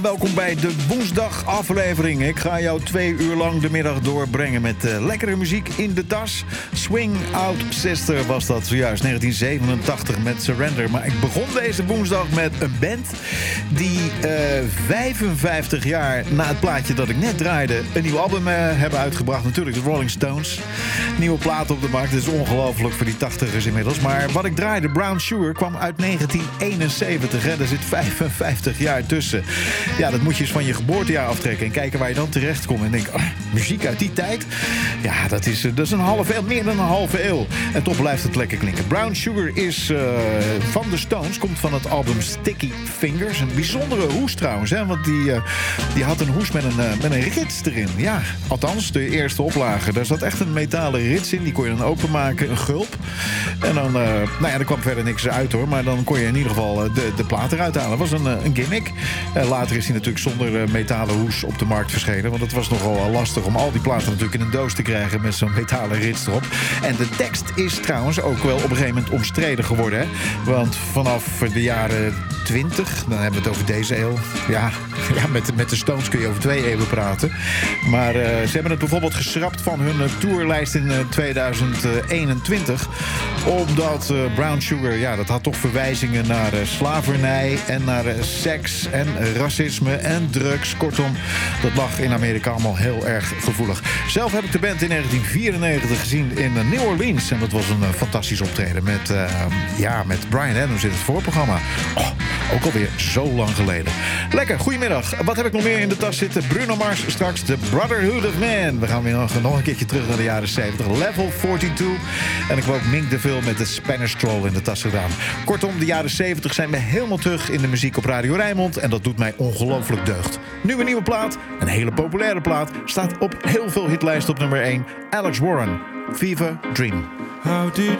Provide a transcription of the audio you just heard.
Welkom bij de woensdagaflevering. Ik ga jou 2 uur lang de middag doorbrengen met lekkere muziek in de tas. Swing Out Sister was dat zojuist, 1987 met Surrender. Maar ik begon deze woensdag met een band die 55 jaar na het plaatje dat ik net draaide een nieuw album hebben uitgebracht. Natuurlijk de Rolling Stones. Nieuwe plaat op de markt. Dat is ongelooflijk voor die 80ers inmiddels. Maar wat ik draaide, Brown Sugar, kwam uit 1971. Hè. Daar zit 55 jaar tussen. Ja, dat moet je eens van je geboortejaar aftrekken en kijken waar je dan terecht komt. En denk, muziek uit die tijd? Ja, dat is een halve eeuw, meer dan een halve eeuw. En toch blijft het lekker klinken. Brown Sugar is van de Stones, komt van het album Sticky Fingers. Een bijzondere hoes trouwens, hè, want die had een hoes met een rits erin. Ja, althans, de eerste oplage. Daar zat echt een metalen rits in, die kon je dan openmaken, een gulp. En dan, er kwam verder niks uit hoor, maar dan kon je in ieder geval de plaat eruit halen. Dat was een gimmick. Later is hij natuurlijk zonder metalen hoes op de markt verschenen. Want het was nogal lastig om al die platen natuurlijk in een doos te krijgen met zo'n metalen rits erop. En de tekst is trouwens ook wel op een gegeven moment omstreden geworden. Hè? Want vanaf de jaren 20, dan hebben we het over deze eeuw. Ja, met de Stones kun je over 2 eeuwen praten. Maar ze hebben het bijvoorbeeld geschrapt van hun tourlijst in 2021. Omdat Brown Sugar, ja, dat had toch verwijzingen naar slavernij en naar seks en racisme en drugs. Kortom, dat lag in Amerika allemaal heel erg gevoelig. Zelf heb ik de band in 1994 gezien in New Orleans. En dat was een fantastisch optreden met Bryan Adams in het voorprogramma. Ook alweer zo lang geleden. Lekker, goedemiddag. Wat heb ik nog meer in de tas zitten? Bruno Mars, straks The Brotherhood of Man. We gaan weer nog een keertje terug naar de jaren 70. Level 42. En ik heb ook Mink DeVille met de Spanish Stroll in de tas gedaan. Kortom, de jaren 70 zijn we helemaal terug in de muziek op Radio Rijnmond. En dat doet mij ongelooflijk deugd. Nu een nieuwe plaat, een hele populaire plaat. Staat op heel veel hitlijsten op nummer 1. Alex Warren, Fever Dream. How did